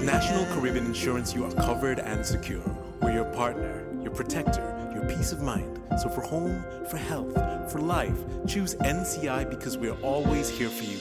With National Caribbean Insurance, you are covered and secure. We're your partner, your protector, your peace of mind. So for home, for health, for life, choose NCI because we're always here for you.